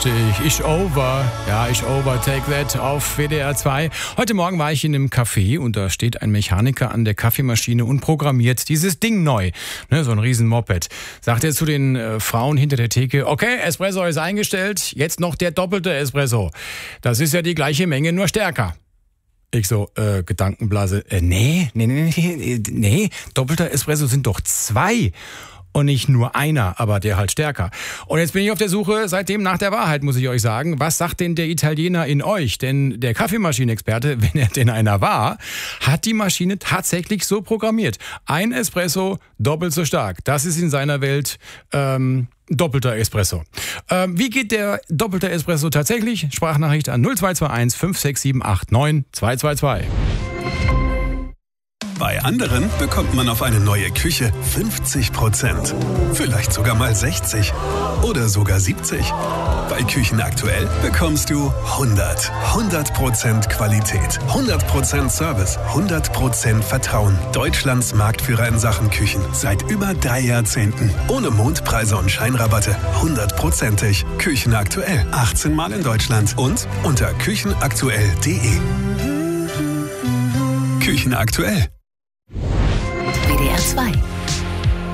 Richtig, ich over. Ja, ich over, take that auf WDR 2. Heute Morgen war ich in einem Café und da steht ein Mechaniker an der Kaffeemaschine und programmiert dieses Ding neu. Ne, so ein riesen Moped. Sagt er zu den Frauen hinter der Theke, okay, Espresso ist eingestellt, jetzt noch der doppelte Espresso. Das ist ja die gleiche Menge, nur stärker. Ich so, Gedankenblase, nee, doppelter Espresso sind doch 2. Und nicht nur einer, aber der halt stärker. Und jetzt bin ich auf der Suche seitdem nach der Wahrheit, muss ich euch sagen. Was sagt denn der Italiener in euch? Denn der Kaffeemaschinenexperte, wenn er denn einer war, hat die Maschine tatsächlich so programmiert. Ein Espresso doppelt so stark. Das ist in seiner Welt doppelter Espresso. Wie geht der doppelte Espresso tatsächlich? Sprachnachricht an 0221 56789 222. Bei anderen bekommt man auf eine neue Küche 50%. Vielleicht sogar mal 60. Oder sogar 70. Bei Küchen aktuell bekommst du 100% Qualität, 100% Service, 100% Vertrauen. Deutschlands Marktführer in Sachen Küchen. Seit über 3 Jahrzehnten. Ohne Mondpreise und Scheinrabatte. 100%ig. Küchen aktuell. 18 Mal in Deutschland. Und unter küchenaktuell.de. Küchen aktuell. WDR 2